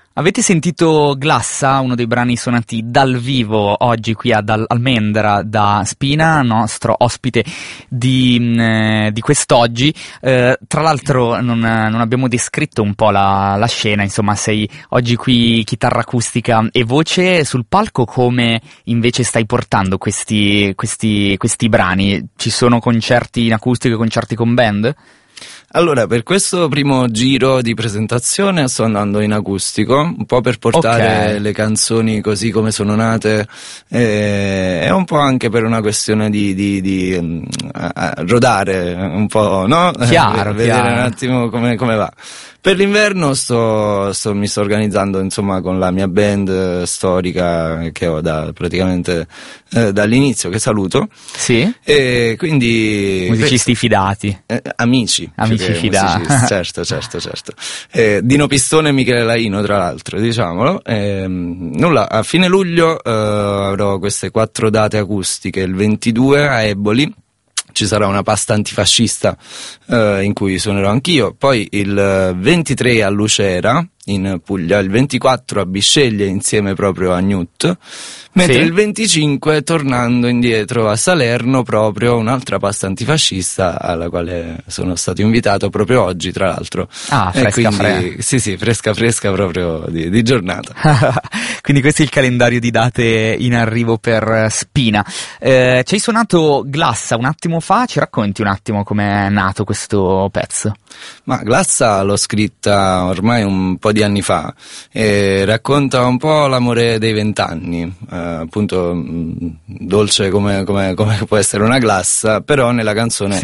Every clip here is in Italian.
Avete sentito Glassa, uno dei brani suonati dal vivo oggi qui ad Almendra da Spina, nostro ospite di quest'oggi. Tra l'altro non abbiamo descritto un po' la scena, insomma sei oggi qui chitarra acustica e voce sul palco, come invece stai portando questi brani? Ci sono concerti in acustico e concerti con band? Allora, per questo primo giro di presentazione sto andando in acustico, un po' per portare le canzoni così come sono nate, e un po' anche per una questione di rodare un po', no? Chiaro, vedere un attimo come va. Per l'inverno mi sto organizzando, insomma, con la mia band storica che ho praticamente dall'inizio, che saluto. Sì. E quindi musicisti fidati. Amici fidati. Certo. Dino Pistone e Michele Laino, tra l'altro, diciamolo. Nulla, a fine luglio avrò queste 4 date acustiche. Il 22 a Eboli ci sarà una pasta antifascista in cui suonerò anch'io, poi il 23 a Lucera in Puglia, il 24 a Bisceglie insieme proprio a Newt, mentre il 25 tornando indietro a Salerno proprio un'altra pasta antifascista alla quale sono stato invitato proprio oggi, tra l'altro. Fresca proprio di giornata. Quindi questo è il calendario di date in arrivo per Spina. Ci hai suonato Glassa un attimo fa, ci racconti un attimo com'è nato questo pezzo? Ma Glassa l'ho scritta ormai un po' di anni fa e racconta un po' l'amore dei 20 anni, appunto dolce come può essere una glassa, però nella canzone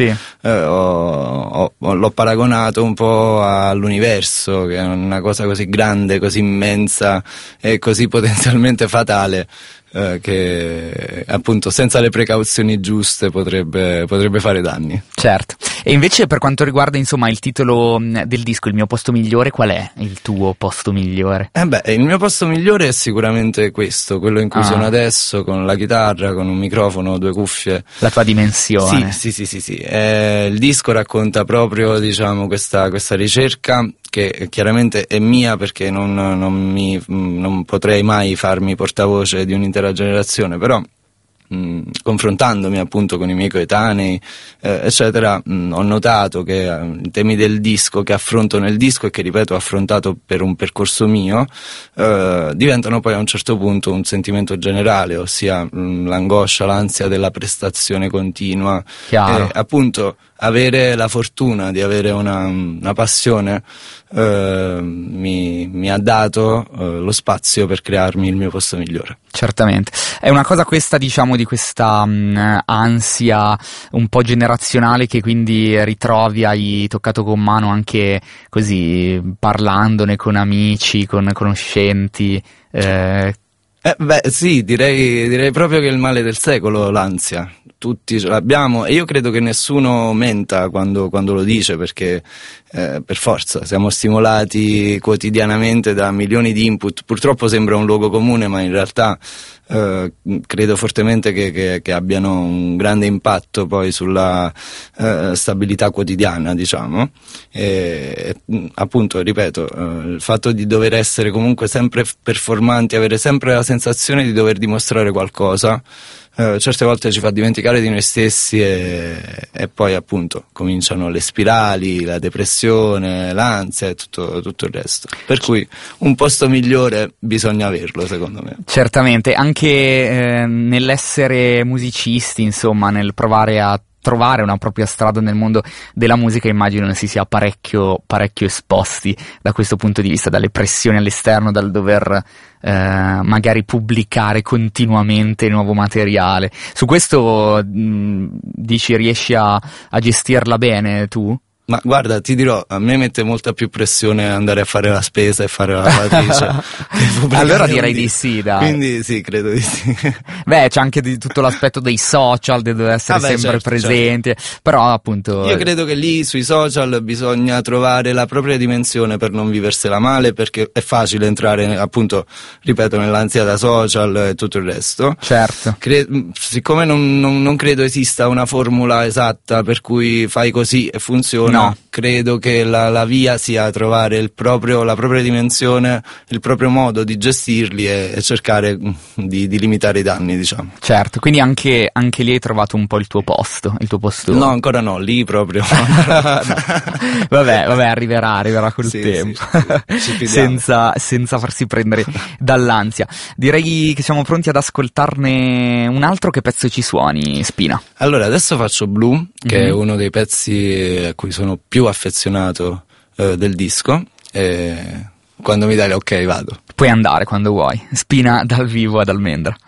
l'ho paragonato un po' all'universo, che è una cosa così grande, così immensa e così potenzialmente fatale, che appunto senza le precauzioni giuste potrebbe fare danni. Certo. E invece per quanto riguarda insomma il titolo del disco, Il mio posto migliore, qual è il tuo posto migliore? Il mio posto migliore è sicuramente questo, quello in cui sono adesso, con la chitarra, con un microfono, 2 cuffie. La tua dimensione. Sì. Il disco racconta proprio, diciamo, questa ricerca, che chiaramente è mia perché non potrei mai farmi portavoce di un'intera generazione, però confrontandomi appunto con i miei coetanei eccetera, ho notato che i temi del disco che affronto nel disco e che ripeto ho affrontato per un percorso mio diventano poi a un certo punto un sentimento generale, ossia l'angoscia, l'ansia della prestazione continua. Chiaro. E appunto avere la fortuna di avere una passione mi ha dato lo spazio per crearmi il mio posto migliore. Certamente. È una cosa questa, diciamo, di questa ansia un po' generazionale che quindi ritrovi, hai toccato con mano anche così parlandone con amici, con conoscenti. Sì, direi proprio che è il male del secolo, l'ansia. Tutti ce l'abbiamo e io credo che nessuno menta quando lo dice, perché per forza siamo stimolati quotidianamente da milioni di input. Purtroppo sembra un luogo comune, ma in realtà credo fortemente che abbiano un grande impatto poi sulla stabilità quotidiana, diciamo. E appunto, ripeto, il fatto di dover essere comunque sempre performanti, avere sempre la sensazione di dover dimostrare qualcosa, certe volte ci fa dimenticare di noi stessi e poi appunto cominciano le spirali, la depressione, l'ansia e tutto il resto. Per cui un posto migliore bisogna averlo, secondo me. Certamente, anche nell'essere musicisti, insomma, nel provare a trovare una propria strada nel mondo della musica, immagino si sia parecchio esposti da questo punto di vista, dalle pressioni all'esterno, dal dover magari pubblicare continuamente nuovo materiale. Su questo dici, riesci a gestirla bene tu? Ma guarda, ti dirò, a me mette molta più pressione andare a fare la spesa e fare la lavatrice. Allora direi di sì, dai. Quindi sì, credo di sì. Beh, c'è anche tutto l'aspetto dei social, di dover essere sempre presenti, certo. Però appunto... Io credo che lì sui social bisogna trovare la propria dimensione per non viversela male, perché è facile entrare, appunto, ripeto, nell'ansia da social e tutto il resto. Certo. Siccome non credo esista una formula esatta per cui fai così e funziona, no. Credo che la via sia trovare la propria dimensione, il proprio modo di gestirli e cercare di limitare i danni, diciamo. Certo, quindi anche lì hai trovato un po' il tuo posto, il tuo postone. No, ancora no, lì proprio. No. Vabbè, arriverà col tempo. Ci senza farsi prendere dall'ansia. Direi che siamo pronti ad ascoltarne un altro. Che pezzo ci suoni, Spina? Allora, adesso faccio Blue, che è uno dei pezzi a cui sono più affezionato del disco, e quando mi dai l'ok vado. Puoi andare quando vuoi. Spina dal vivo ad Almendra.